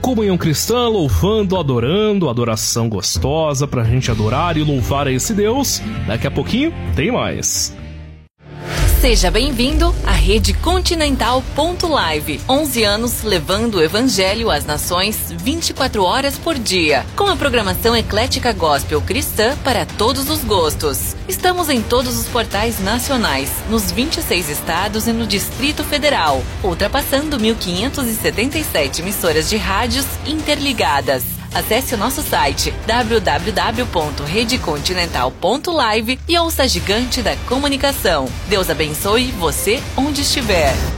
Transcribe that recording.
comunhão cristã, louvando, adorando, adoração gostosa pra gente adorar e louvar a esse Deus. Daqui a pouquinho tem mais. Seja bem-vindo à Rede Continental.live. 11 anos levando o Evangelho às nações 24 horas por dia, com a programação eclética gospel cristã para todos os gostos. Estamos em todos os portais nacionais, nos 26 estados e no Distrito Federal, ultrapassando 1.577 emissoras de rádios interligadas. Acesse o nosso site www.redecontinental.live e ouça a gigante da comunicação. Deus abençoe você onde estiver.